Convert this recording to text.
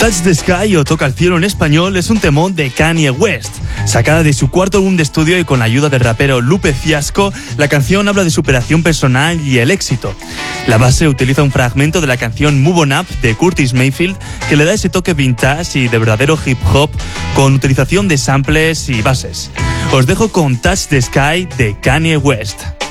Touch the Sky o Toca el Cielo en español es un temón de Kanye West. Sacada de su cuarto álbum de estudio y con la ayuda del rapero Lupe Fiasco, la canción habla de superación personal y el éxito. La base utiliza un fragmento de la canción Move On Up de Curtis Mayfield que le da ese toque vintage y de verdadero hip hop con utilización de samples y bases. Os dejo con Touch the Sky de Kanye West.